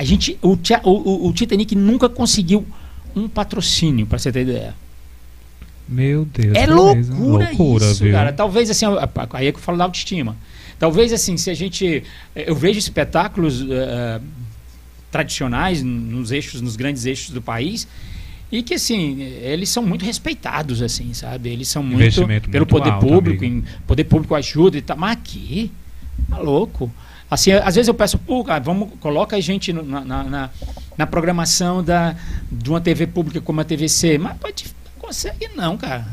o Titanic nunca conseguiu um patrocínio, para você ter ideia. Meu Deus. É loucura isso, viu? cara. Talvez assim, aí é que eu falo da autoestima. Talvez assim, se a gente... Eu vejo espetáculos tradicionais nos grandes eixos do país, e que assim, eles são muito respeitados, assim, sabe? Eles são muito pelo poder alto, público, poder público ajuda e tal. Mas aqui, tá louco. Assim, às vezes eu peço, pô, cara, coloca a gente na programação de uma TV pública como a TVC. Mas não consegue não, cara.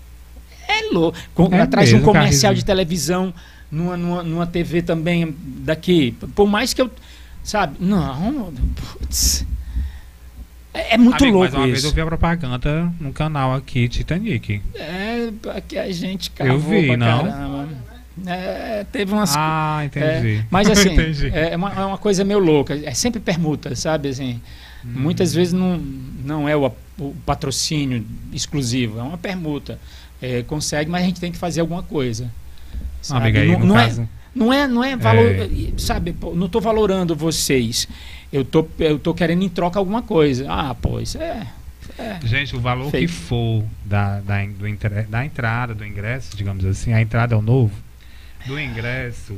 É louco. Atrás de um comercial de televisão, numa TV também daqui. Por mais que eu... Sabe? Não, putz. É muito louco isso. Mas uma vez eu vi a propaganda no canal aqui, Titanic. Aqui a gente cavou eu vi, não? Caramba. Teve umas... entendi. Mas assim, entendi. É uma coisa meio louca. É sempre permuta, sabe? Assim, muitas vezes não é o patrocínio exclusivo, é uma permuta. Consegue, mas a gente tem que fazer alguma coisa. Sabe? Amiga, aí, no caso... Não é valor, sabe? Não estou valorando vocês. Eu tô querendo em troca alguma coisa. Pois gente, o valor que for da entrada, do ingresso, digamos assim, a entrada é o novo, do ingresso,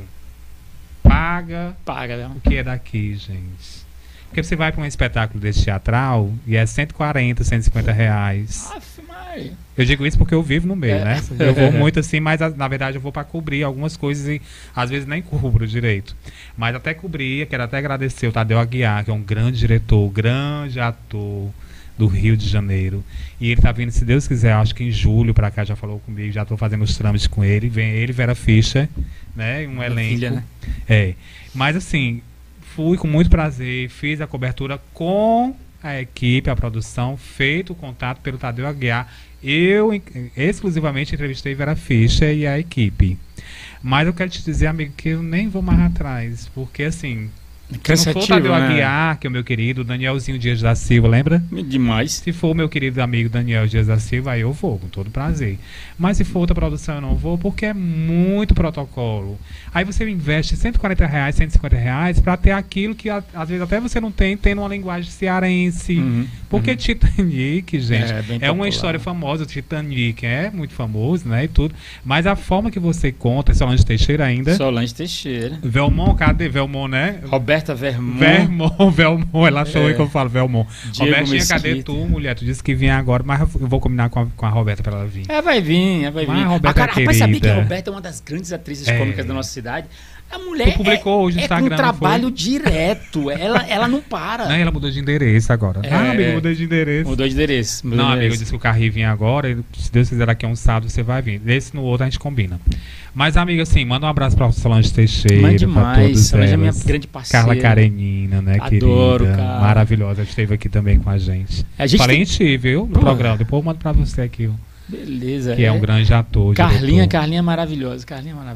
paga não? O que é daqui, gente. Porque você vai para um espetáculo desse teatral e é 140, 150 reais. Eu digo isso porque eu vivo no meio, né? Eu vou muito assim, mas na verdade eu vou para cobrir algumas coisas e às vezes nem cubro direito. Mas até cobrir, quero até agradecer o Tadeu Aguiar, que é um grande diretor, grande ator do Rio de Janeiro. E ele tá vindo, se Deus quiser, acho que em julho para cá, já falou comigo, já estou fazendo os trâmites com ele. Vem ele, Vera Fischer, né? Um elenco. Filha, né? Mas assim, fui com muito prazer, fiz a cobertura com a equipe, a produção, feito o contato pelo Tadeu Aguiar. Eu exclusivamente entrevistei Vera Fischer e a equipe. Mas eu quero te dizer, amigo, que eu nem vou mais atrás, porque assim, se não for o Tadeu Aguiar, que é o meu querido Danielzinho Dias da Silva, lembra? Demais. Se for o meu querido amigo Daniel Dias da Silva, aí eu vou, com todo prazer. Mas se for outra produção, eu não vou, porque é muito protocolo. Aí você investe R$140, R$150 para ter aquilo que às vezes até você não tem numa linguagem cearense. Porque Titanic, gente, é uma história famosa. Titanic é muito famoso, né, e tudo. Mas a forma que você conta, é Solange Teixeira ainda. Solange Teixeira. Velmont, cadê Velmont, né? Roberta Vermont. Velmont, ela achou que eu falo Velmont. Robertinha, cadê tu, mulher? Tu disse que vinha agora, mas eu vou combinar com a Roberta para ela vir. Vai vir. Mas a Roberta rapaz, sabia que a Roberta é uma das grandes atrizes cômicas da nossa cidade? A mulher publicou hoje no Instagram, com trabalho direto. Ela não para. Não, ela mudou de endereço agora. Amigo, mudou de endereço. Mudou de endereço. Amigo, disse que o Carri vinha agora. E, se Deus quiser, daqui a um sábado você vai vir. Desse no outro a gente combina. Mas, amiga, assim, manda um abraço pra Solange Teixeira. Manda demais. Solange é minha grande parceira. Carla Karenina, né, Adoro, querida? cara. Maravilhosa. Esteve aqui também com a gente. Falei em ti, viu? No programa. Depois eu mando pra você aqui. Beleza. Que é um grande ator. Carlinha é maravilhosa.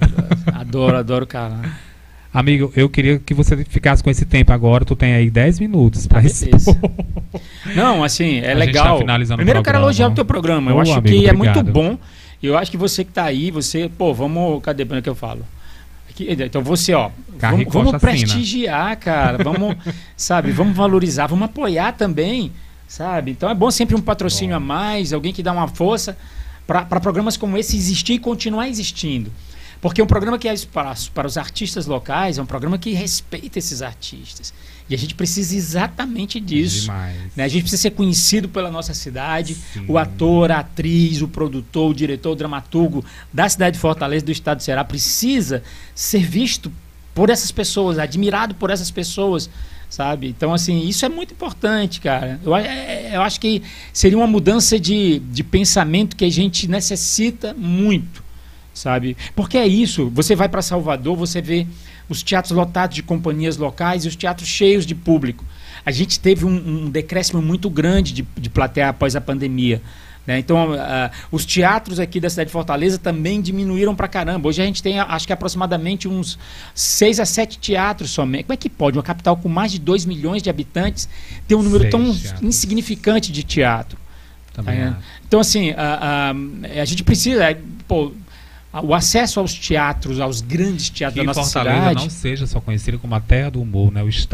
Adoro Carla. Amigo, eu queria que você ficasse com esse tempo agora. Tu tem aí 10 minutos para expor. Não, assim, é a legal. Tá finalizando Primeiro o eu quero elogiar o teu programa. Eu acho amigo, que obrigado. É muito bom. Eu acho que você que tá aí, vamos... Cadê o que eu falo? Aqui, então você, vamos prestigiar, cara. Vamos, sabe, vamos valorizar, vamos apoiar também, sabe? Então é bom sempre um patrocínio a mais, alguém que dá uma força para programas como esse existir e continuar existindo. Porque um programa que é espaço para os artistas locais é um programa que respeita esses artistas. E a gente precisa exatamente disso. Né? A gente precisa ser conhecido pela nossa cidade. Sim. O ator, a atriz, o produtor, o diretor, o dramaturgo da cidade de Fortaleza, do estado do Ceará, precisa ser visto por essas pessoas, admirado por essas pessoas, sabe? Então, assim, isso é muito importante, cara. Eu acho que seria uma mudança de pensamento que a gente necessita muito. Sabe? Porque é isso, você vai para Salvador, você vê os teatros lotados de companhias locais e os teatros cheios de público. A gente teve um decréscimo muito grande de plateia após a pandemia, né? Então, os teatros aqui da cidade de Fortaleza também diminuíram pra caramba. Hoje a gente tem, acho que aproximadamente uns 6 a 7 teatros somente. Como é que pode uma capital com mais de 2 milhões de habitantes ter um número tão insignificante de teatro? Então, assim, a gente precisa... o acesso aos teatros, aos grandes teatros da nossa cidade. Que Fortaleza não seja só conhecida como a terra do humor, né? O estado